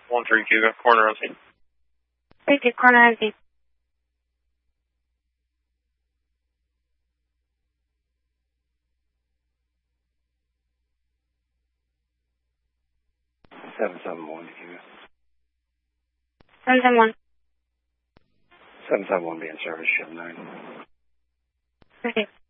13 Cuba, corner Rosie. Thank you, corner Rosie. Seven 771 Cuba. 771. 771 being service, ship 9. Okay.